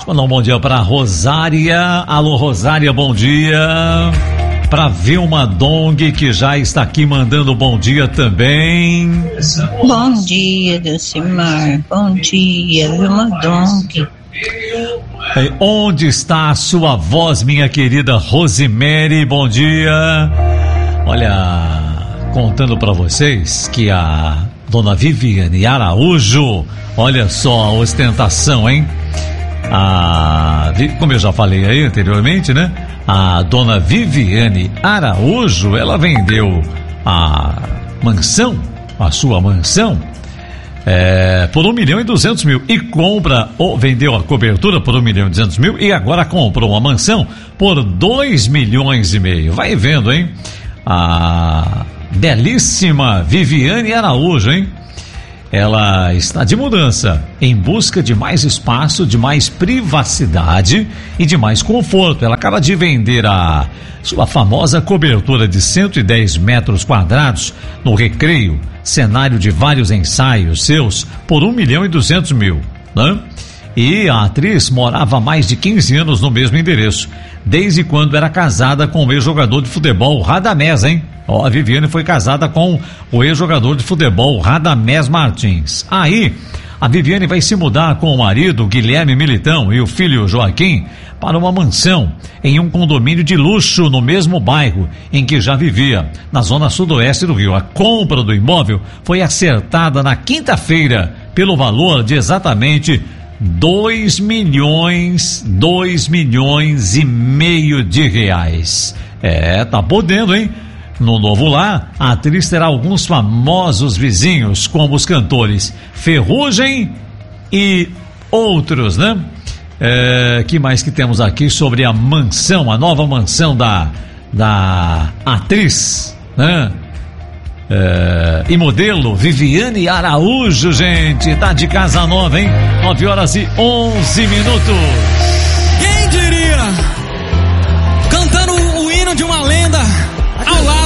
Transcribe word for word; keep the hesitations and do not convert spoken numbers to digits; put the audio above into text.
Mandar um bom dia para Rosária. Alô, Rosária, bom dia. Para Vilma Dong, que já está aqui mandando bom dia também. Bom dia, Delcimar. Bom dia, Vilma Dong. Onde está a sua voz, minha querida Rosemary? Bom dia. Olha, contando para vocês que a dona Viviane Araújo, olha só a ostentação, hein? A, como eu já falei aí anteriormente, né? A dona Viviane Araújo, ela vendeu a mansão, a sua mansão, é, por um milhão e duzentos mil e compra, ou vendeu a cobertura por um milhão e duzentos mil e agora comprou uma mansão por dois milhões e meio. Vai vendo, hein? A belíssima Viviane Araújo, hein? Ela está de mudança, em busca de mais espaço, de mais privacidade e de mais conforto. Ela acaba de vender a sua famosa cobertura de cento e dez metros quadrados no Recreio, cenário de vários ensaios seus, por um milhão e duzentos mil, né? E a atriz morava há mais de quinze anos no mesmo endereço, desde quando era casada com o ex-jogador de futebol Radamés, hein? Ó, a Viviane foi casada com o ex-jogador de futebol Radamés Martins. Aí, a Viviane vai se mudar com o marido Guilherme Militão e o filho Joaquim para uma mansão em um condomínio de luxo no mesmo bairro em que já vivia, na zona sudoeste do Rio. A compra do imóvel foi acertada na quinta-feira pelo valor de exatamente dois milhões, dois milhões e meio de reais. É, tá podendo, hein? No novo lar, a atriz terá alguns famosos vizinhos, como os cantores Ferrugem e outros, né? É, que mais que temos aqui sobre a mansão, a nova mansão da, da atriz, né? É, e modelo Viviane Araújo, gente, tá de casa nova, hein? nove horas e onze minutos. Quem diria? Cantando o hino de uma lenda ao lado